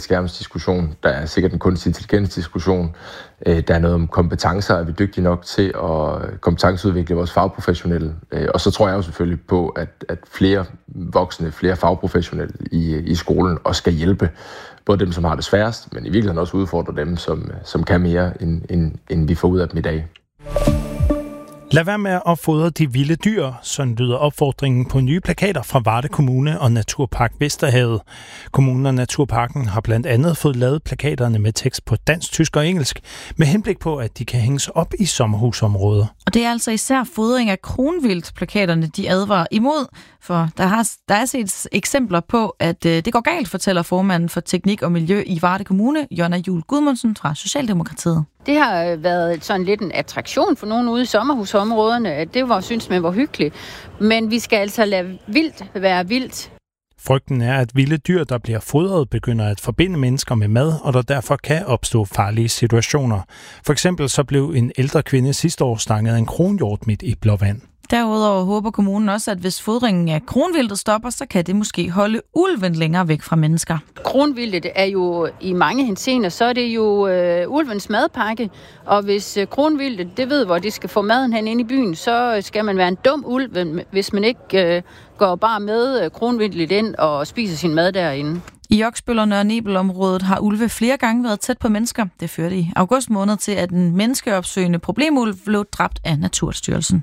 skærmsdiskussion, der er sikkert en kunstig intelligensdiskussion, der er noget om kompetencer, er vi dygtige nok til at kompetenceudvikle vores fagprofessionelle, og så tror jeg jo selvfølgelig på, at flere voksne, flere fagprofessionelle i skolen også skal hjælpe både dem, som har det sværest, men i virkeligheden også udfordre dem, som kan mere, end vi får ud af dem i dag. Lad være med at fodre de vilde dyr, sådan lyder opfordringen på nye plakater fra Varde Kommune og Naturpark Vesterhavet. Kommunen og Naturparken har blandt andet fået lavet plakaterne med tekst på dansk, tysk og engelsk, med henblik på, at de kan hænges op i sommerhusområder. Og det er altså især fodring af kronvildt, plakaterne de advarer imod, for der er set eksempler på, at det går galt, fortæller formanden for Teknik og Miljø i Varde Kommune, Jonna Juhl Gudmundsen fra Socialdemokratiet. Det har været sådan lidt en attraktion for nogen ude i sommerhusområderne. Det synes man var hyggeligt. Men vi skal altså lade vildt være vildt. Frygten er, at vilde dyr, der bliver fodret, begynder at forbinde mennesker med mad, og der derfor kan opstå farlige situationer. For eksempel så blev en ældre kvinde sidste år stanget af en kronhjort midt i Blåvand. Derudover håber kommunen også, at hvis fodringen af kronvildtet stopper, så kan det måske holde ulven længere væk fra mennesker. Kronvildtet er jo i mange henseender, så er det jo ulvens madpakke. Og hvis kronvildtet, det ved, hvor de skal få maden hen ind i byen, så skal man være en dum ulv, hvis man ikke går bare med kronvildtet ind og spiser sin mad derinde. I Oksbøl og Nørre Nebel-området har ulve flere gange været tæt på mennesker. Det førte i august måned til, at en menneskeopsøgende problemulv blev dræbt af Naturstyrelsen.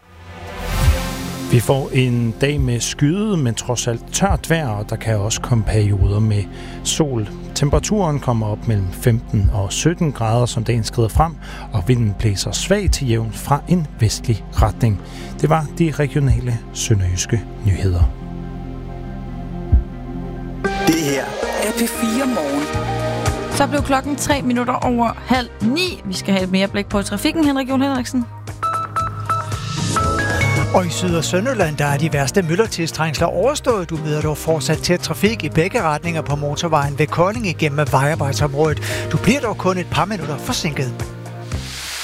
Vi får en dag med skyet, men trods alt tørt vejr, og der kan også komme perioder med sol. Temperaturen kommer op mellem 15 og 17 grader, som dagen skrider frem, og vinden blæser svag til jævn fra en vestlig retning. Det var de regionale sønderjyske nyheder. Det her er P4 Morgen. Så blev klokken 3 minutter over 8:30. Vi skal have et mere blik på trafikken, Henrik Jon Henriksen. Og i Syd- og Sønderjylland, der er de værste myldretidstrængsler overstået. Du møder dog fortsat tæt trafik i begge retninger på motorvejen ved Kolding igennem vejarbejdsområdet. Du bliver dog kun et par minutter forsinket.